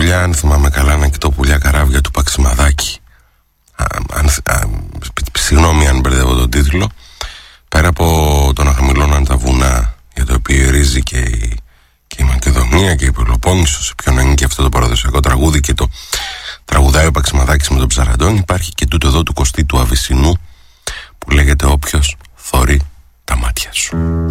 πουλιά, αν θυμάμαι καλά, ανοιχτοπουλιά καράβια του Παξιμαδάκη. Συγγνώμη αν μπερδεύω τον τίτλο. Πέρα από το να χαμηλώναν τα βουνά, για το οποίο ρίζει και η Μακεδονία και η Πελοπόννησος, σε ποιον ανήκει αυτό το παραδοσιακό τραγούδι και το τραγουδάει ο Παξιμαδάκης με τον Ψαραντώνη, υπάρχει και τούτο εδώ του Κωστή του Αβυσσινού που λέγεται «Όποιος θωρεί τα μάτια σου».